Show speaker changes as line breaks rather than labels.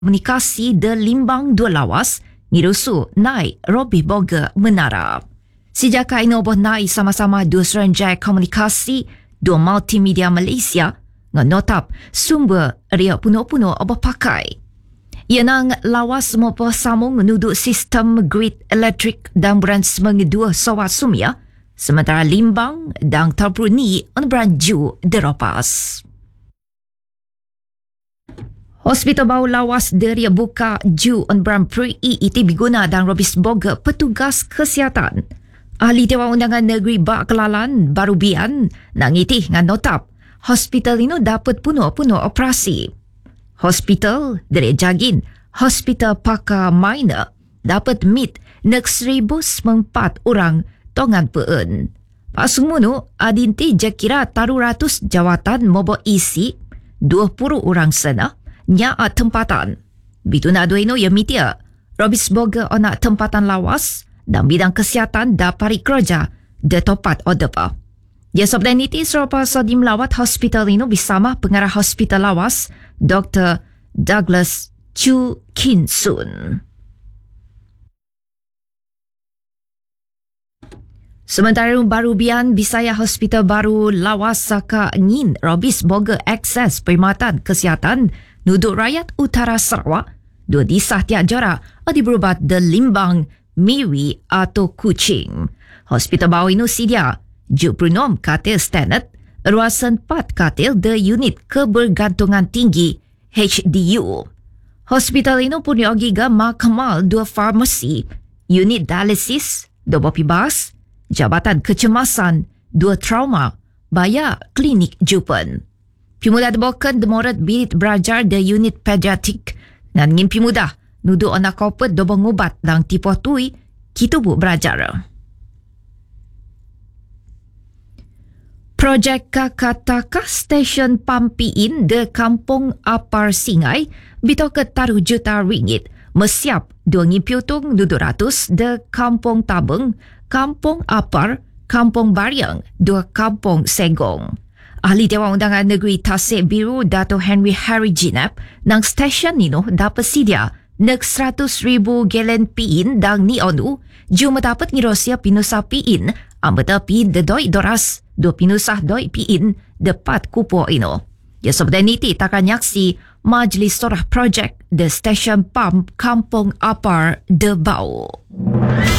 komunikasi de Limbang dua lawas ngirusu naik Robi Boga menara. Sejak inoboh naik sama-sama dua serenjai komunikasi dua multimedia Malaysia nganotap sumber ria puno-puno obah pakai. Ia nang lawas mopo sambung menuduk sistem grid elektrik dan berans mengedua sawat sumia sementara Limbang dan Terpurni beranju deropas. Hospital bau lawas dari buka ju on Pri itu diguna dan Robis Boga petugas kesihatan. Ahli Dewan Undangan Negeri Bak Kelalan Barubian nangitih ngan notap hospital ini dapat punuh-punuh operasi. Hospital dari Jagin, Hospital Pakar Minor dapat meet nek 1,004 orang tongan peun. Pasumunu adinti jakira taru ratus jawatan mobo isi 20 orang sana nya tempatan. Bituna duino ya mitia. Robis Boga ona tempatan lawas dan bidang kesihatan dapari kerja de topat odepa. Ya sabda niti serupa sadim lawat hospital ini bersama pengarah hospital lawas Dr. Douglas Chu Kin Sun. Sementara Barubian Bisaya Hospital Baru Lawas Saka ngin Robis Boga akses perkhidmatan kesihatan nuduk rakyat utara Sarawak dua disah tiap jara di berubat de Limbang, Miri atau Kuching. Hospital baru ini sedia Jupronom katil standard ruasan 4 katil de unit kebergantungan tinggi HDU. Hospital ini punya giga mahkamal 2 farmasi, unit dialisis 2 bas, jabatan kecemasan 2 trauma, bayar klinik jupen. Pemuda debokan demorat birit belajar de unit pediatrik dan ngin pemuda nudu anak kopet dobong ubat dan tipu tui kita bu belajar. Projek Kakataka Stesen Pampiin de Kampung Apar Singai bitoket taruh juta ringgit mesiap 2,700 de Kampung Tabung, Kampung Apar, Kampung Baryang, 2 Kampung Segong. Ahli Dewan Undangan Negeri Tasik Biru Dato' Henry Harry Jinap nang stesen ini dapat sedia nek 100,000 galen piin dan ni onu juma dapat ngirosia pinusa piin ambata piin de doi doras 2 pinusah doi piin depat kupo ino. Ya sabda niti takkan yaksi majlis sorah projek de stesen pump Kampung Apar de Bau.